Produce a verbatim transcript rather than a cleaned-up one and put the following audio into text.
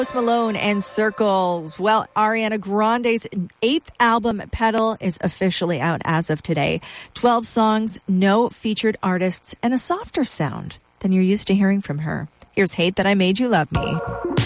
Post Malone and Circles. Well, Ariana Grande's eighth album, Pedal, is officially out as of today. twelve songs, no featured artists, and a softer sound than you're used to hearing from her. Here's Hate That I Made You Love Me.